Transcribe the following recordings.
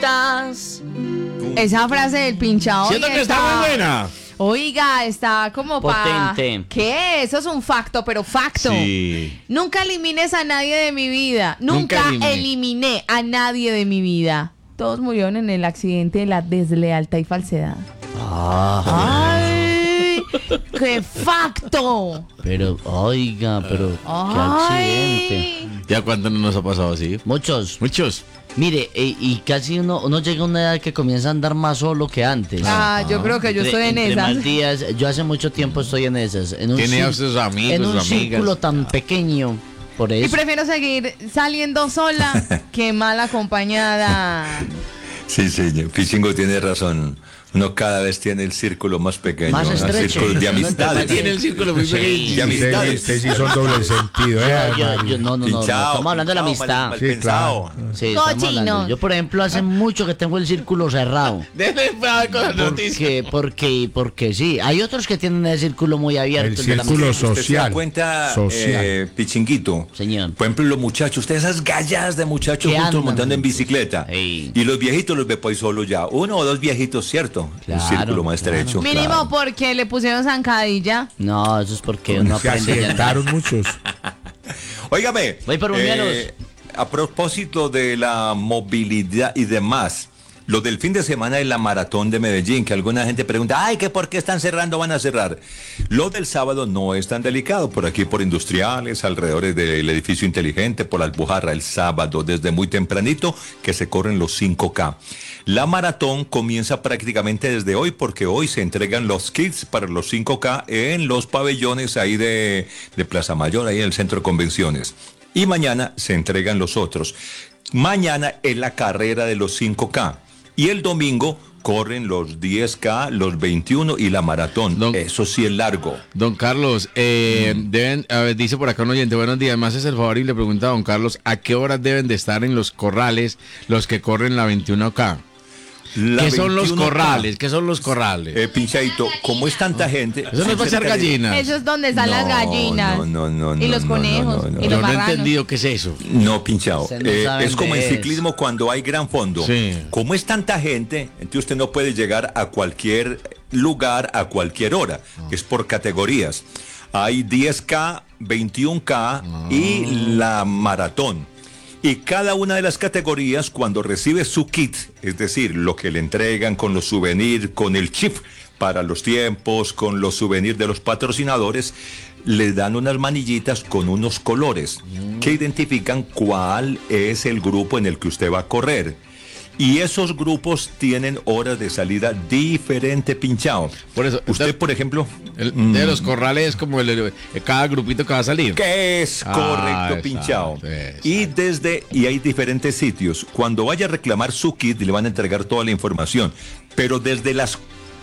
estás. Esa frase del pinchado. Siento que está muy buena. Oiga, está como potente. ¿Qué? Eso es un facto, pero facto. Sí. Nunca elimines a nadie de mi vida. Nunca eliminé a nadie de mi vida. Todos murieron en el accidente de la deslealtad y falsedad. ¡Ay! ¡Qué facto! Pero, oiga, pero qué accidente. ¿Ya cuánto no nos ha pasado así? Muchos. Mire, y casi uno llega a una edad que comienza a andar más solo que antes. Yo creo que yo estoy en Entre esas. más días, yo hace mucho tiempo estoy en esas. tiene a sus amigos, en un amigas. círculo tan pequeño. Por Y eso. prefiero seguir saliendo sola que mal acompañada. Sí, señor. Pichingo tiene razón. Uno cada vez tiene el círculo más pequeño. Más El estrecho. círculo de amistades. Tiene el círculo muy pequeño. De amistades. Ustedes sí son doble sentido, No, estamos hablando de la amistad. Mal Sí, pensado. Sí, estamos Cochino. hablando. Yo, por ejemplo, hace mucho que tengo el círculo cerrado. Déjeme ver con las noticias. Porque sí, hay otros que tienen el círculo muy abierto. El de la círculo amistad. ¿Usted se da social. cuenta, Social. Pichinguito? Señor. Por ejemplo, los muchachos, ustedes esas gallas de muchachos Que juntos andan montando en juntos. bicicleta. Ey. Y los viejitos los ve pues solo ya. Uno o dos viejitos, ¿cierto? Claro, un círculo más claro. estrecho. Mínimo claro. porque le pusieron zancadilla. No, eso es porque uno Se aprende ya. accidentaron muchos. Óigame, Voy por Buñuelos. a propósito de la movilidad y demás, lo del fin de semana de la maratón de Medellín, que alguna gente pregunta, ay, que por qué están cerrando, van a cerrar. Lo del sábado no es tan delicado, por aquí por Industriales, alrededor del edificio inteligente, por la Alpujarra, el sábado, desde muy tempranito, que se corren los 5K. La maratón comienza prácticamente desde hoy, porque hoy se entregan los kits para los 5K en los pabellones ahí de Plaza Mayor, ahí en el centro de convenciones. Y mañana se entregan los otros. Mañana es la carrera de los 5K. Y el domingo corren los 10K, los 21 y la maratón. Eso sí es largo. Don Carlos, deben, a ver, dice por acá un oyente, buenos días, me haces el favor y le pregunta a don Carlos, ¿a qué horas deben de estar en los corrales los que corren la 21K? ¿Qué son los 21K. corrales? ¿Qué son los corrales? Pinchadito, como es tanta gente... Eso no es para echar gallinas. Eso es donde están las gallinas. No, y los conejos. Y Yo los no he marranos. entendido qué es eso. No, pinchado. Se no saben Es como de en eso. ciclismo cuando hay gran fondo. Sí. Como es tanta gente, entonces usted no puede llegar a cualquier lugar a cualquier hora. Es por categorías. Hay 10K, 21K y la maratón. Y cada una de las categorías, cuando recibe su kit, es decir, lo que le entregan con los souvenirs, con el chip para los tiempos, con los souvenirs de los patrocinadores, le dan unas manillitas con unos colores que identifican cuál es el grupo en el que usted va a correr. Y esos grupos tienen horas de salida diferente, pinchado. Por eso, Usted, por ejemplo... de los corrales es como cada grupito que va a salir. Que es correcto, exacto, pinchado. exacto. Y hay diferentes sitios. Cuando vaya a reclamar su kit, le van a entregar toda la información. Pero desde las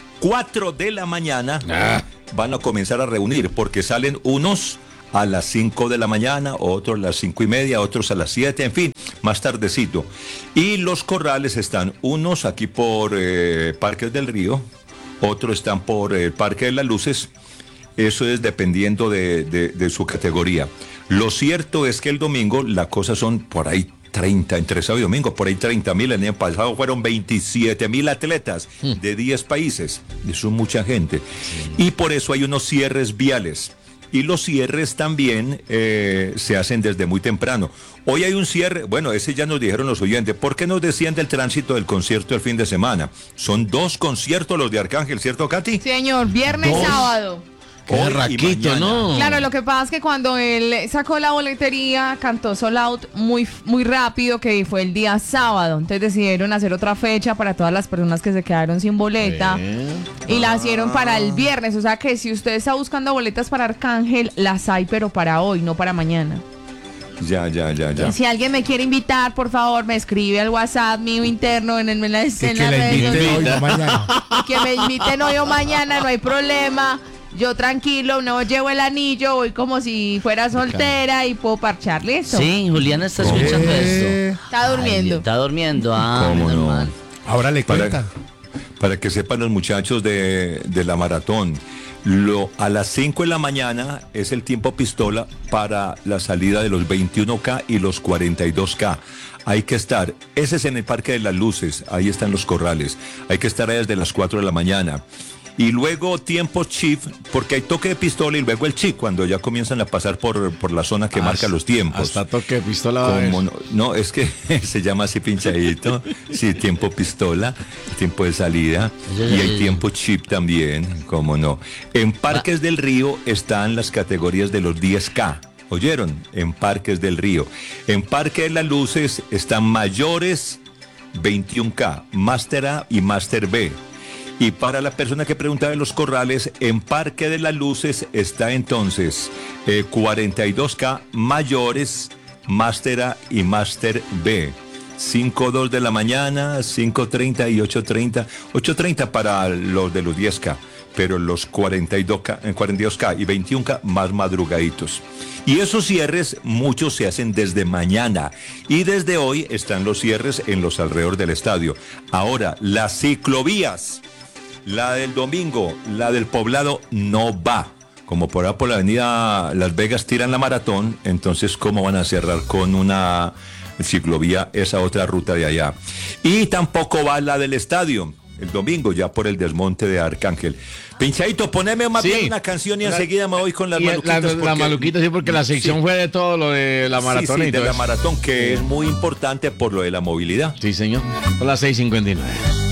4 de la mañana van a comenzar a reunir, porque salen unos a las 5 de la mañana, otros a las 5:30, otros a las 7, en fin, más tardecito. Y los corrales están unos aquí por Parques del Río, otros están por el Parque de las Luces. Eso es dependiendo de su categoría. Lo cierto es que el domingo la cosa son por ahí 30, entre sábado y domingo, por ahí 30,000. El año pasado fueron 27,000 atletas de 10 países. Eso es mucha gente. Y por eso hay unos cierres viales. Y los cierres también se hacen desde muy temprano. Hoy hay un cierre, bueno, ese ya nos dijeron los oyentes. ¿Por qué nos decían del tránsito del concierto el fin de semana? Son 2 conciertos los de Arcángel, ¿cierto, Katy? Señor, viernes, 2. sábado. Qué Hoy y raquito, mañana. ¿no? Claro, lo que pasa es que cuando él sacó la boletería, cantó Sold Out muy rápido, que fue el día sábado. Entonces decidieron hacer otra fecha para todas las personas que se quedaron sin boleta. Y la hicieron para el viernes. O sea que si usted está buscando boletas para Arcángel, las hay, pero para hoy, no para mañana. Ya. Si alguien me quiere invitar, por favor, me escribe al WhatsApp mío interno en las Que la redes inviten hoy sociales. o mañana. Que me inviten hoy o mañana, no hay problema. Yo tranquilo, no llevo el anillo, voy como si fuera soltera y puedo parcharle eso. Sí, Juliana está escuchando esto. Está durmiendo. Ay, está durmiendo. ¿Cómo no? normal. Ahora le cuentan. Para que sepan los muchachos de la maratón, A las 5 de la mañana es el tiempo pistola para la salida de los 21K y los 42K. Hay que estar, ese es en el Parque de las Luces, ahí están los corrales. Hay que estar ahí desde las 4 de la mañana. Y luego tiempo chip, porque hay toque de pistola y luego el chip, cuando ya comienzan a pasar por la zona que marca los tiempos. Hasta toque de pistola va a haber. No, es que se llama así pinchadito. Sí, tiempo pistola, tiempo de salida. Y hay tiempo chip también, cómo no. En Parques del Río están las categorías de los 10K. ¿Oyeron? En Parques del Río. En Parque de las Luces están mayores 21K, Máster A y Máster B. Y para la persona que preguntaba de los corrales, en Parque de las Luces está entonces 42K mayores, Máster A y Máster B. 5:02 de la mañana, 5:30 y 8:30. 8:30 para los de los 10K, pero los 42K y 21K más madrugaditos. Y esos cierres, muchos se hacen desde mañana. Y desde hoy están los cierres en los alrededores del estadio. Ahora, las ciclovías. La del domingo, la del Poblado no va. Como por ahí por la avenida Las Vegas tiran la maratón, entonces ¿cómo van a cerrar con una ciclovía esa otra ruta de allá? Y tampoco va la del estadio, el domingo, ya por el desmonte de Arcángel. Pinchadito, poneme más bien una canción y enseguida me voy con las maluquitas. La maluquita, sí, porque la sección fue de todo lo de la maratón. Sí, y de todo la eso. maratón, que es muy importante por lo de la movilidad. Sí, señor. Son las 6:59.